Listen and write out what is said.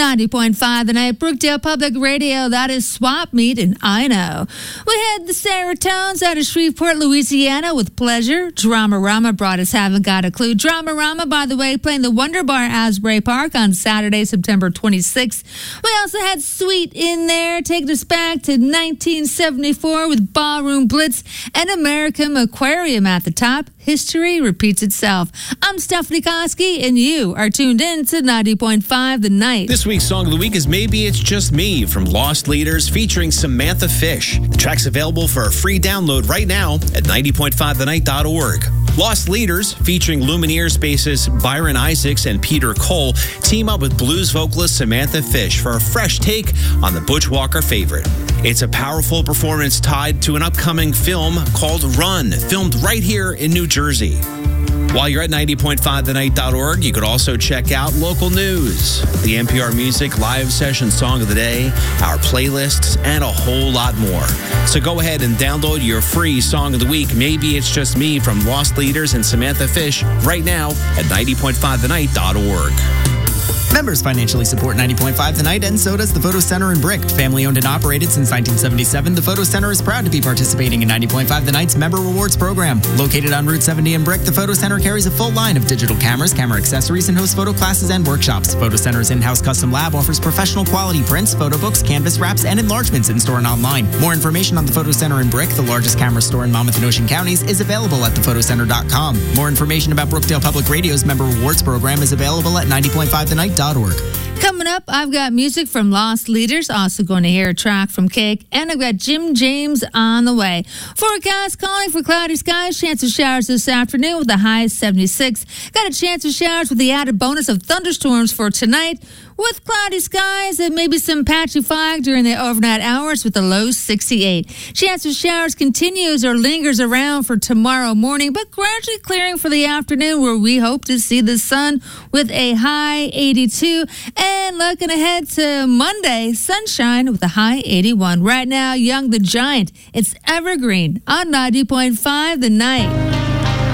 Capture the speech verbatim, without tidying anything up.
ninety point five The Night, Brookdale Public Radio. That is Swap Meet and I Know. We had the Saratones out of Shreveport, Louisiana with Pleasure. Dramarama brought us Haven't Got a Clue. Dramarama, by the way, playing the Wonder Bar Asbury Park on Saturday, September twenty-sixth. We also had Sweet in there, taking us back to nineteen seventy-four with Ballroom Blitz and American Aquarium at the top. History repeats itself. I'm Stephanie Koski, and you are tuned in to ninety point five The Night. This week's Song of the Week is Maybe It's Just Me from Lost Leaders featuring Samantha Fish. The track's available for a free download right now at ninety point five the night dot org. Lost Leaders, featuring Lumineers bassist Byron Isaacs and Peter Cole, team up with blues vocalist Samantha Fish for a fresh take on the Butch Walker favorite. It's a powerful performance tied to an upcoming film called Run, filmed right here in New Jersey. While you're at ninety point five the night dot org, you could also check out local news, the N P R Music Live Session Song of the Day, our playlists, and a whole lot more. So go ahead and download your free Song of the Week, Maybe It's Just Me from Lost Leaders and Samantha Fish, right now at ninety point five the night dot org. Members financially support ninety point five The Night, and so does the Photo Center in Brick. Family owned and operated since nineteen seventy-seven, the Photo Center is proud to be participating in ninety point five The Night's Member Rewards program. Located on Route seventy in Brick, the Photo Center carries a full line of digital cameras, camera accessories, and hosts photo classes and workshops. Photo Center's in-house custom lab offers professional quality prints, photo books, canvas wraps, and enlargements in-store and online. More information on the Photo Center in Brick, the largest camera store in Monmouth and Ocean counties, is available at the photo center dot com. More information about Brookdale Public Radio's Member Rewards program is available at ninety point five the night dot org. Coming up, I've got music from Lost Leaders, also going to hear a track from Cake, and I've got Jim James on the way. Forecast calling for cloudy skies, chance of showers this afternoon with a high of seventy-six. Got a chance of showers with the added bonus of thunderstorms for tonight, with cloudy skies and maybe some patchy fog during the overnight hours with a low sixty-eight. Chance of showers continues or lingers around for tomorrow morning, but gradually clearing for the afternoon, where we hope to see the sun with a high eighty-two. And looking ahead to Monday, sunshine with a high eighty-one. Right now, Young the Giant, it's Evergreen on ninety point five The Night.